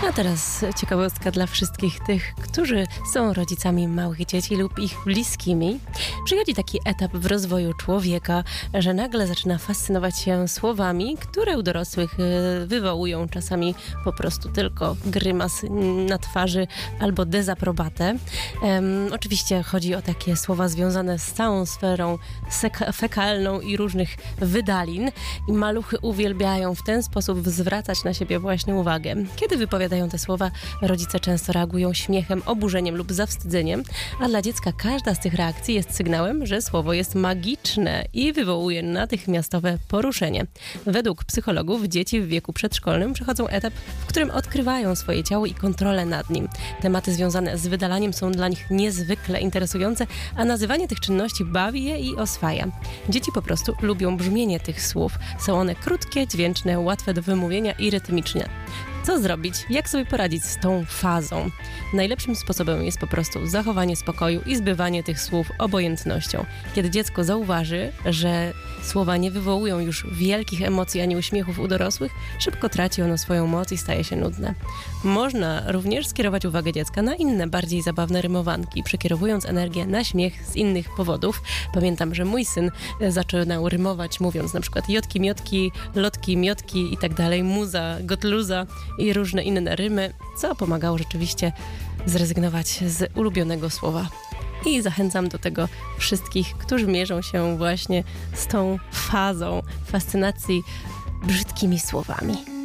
A teraz ciekawostka dla wszystkich tych, którzy są rodzicami małych dzieci lub ich bliskimi. Przychodzi taki etap w rozwoju człowieka, że nagle zaczyna fascynować się słowami, które u dorosłych wywołują czasami po prostu tylko grymas na twarzy albo dezaprobatę. Oczywiście chodzi o takie słowa związane z całą sferą fekalną i różnych wydalin. I maluchy uwielbiają w ten sposób zwracać na siebie właśnie uwagę. Kiedy wypowiadają te słowa, rodzice często reagują śmiechem, oburzeniem lub zawstydzeniem, a dla dziecka każda z tych reakcji jest sygnałem, że słowo jest magiczne i wywołuje natychmiastowe poruszenie. Według psychologów dzieci w wieku przedszkolnym przechodzą etap, w którym odkrywają swoje ciało i kontrolę nad nim. Tematy związane z wydalaniem są dla nich niezwykle interesujące, a nazywanie tych czynności bawi je i oswaja. Dzieci po prostu lubią brzmienie tych słów. Są one krótkie, dźwięczne, łatwe do wymówienia i rytmiczne. Co zrobić? Jak sobie poradzić z tą fazą? Najlepszym sposobem jest po prostu zachowanie spokoju i zbywanie tych słów obojętnością. Kiedy dziecko zauważy, że słowa nie wywołują już wielkich emocji ani uśmiechów u dorosłych, szybko traci ono swoją moc i staje się nudne. Można również skierować uwagę dziecka na inne, bardziej zabawne rymowanki, przekierowując energię na śmiech z innych powodów. Pamiętam, że mój syn zaczynał rymować, mówiąc na przykład jotki, miotki, lotki, miotki i tak dalej, muza, gotluza i różne inne rymy, co pomagało rzeczywiście zrezygnować z ulubionego słowa. I zachęcam do tego wszystkich, którzy mierzą się właśnie z tą fazą fascynacji brzydkimi słowami.